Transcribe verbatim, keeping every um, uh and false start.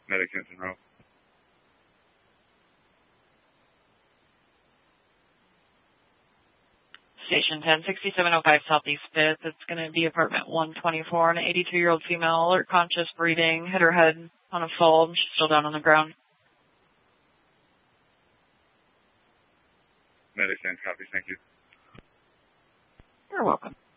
Medic Henson Row. Station ten, sixty-seven oh five Southeast fifth. It's going to be apartment one twenty-four. An eighty-two-year-old female, alert, conscious, breathing, hit her head on a fold. She's still down on the ground. Medic ten, copy. Thank you. You're welcome.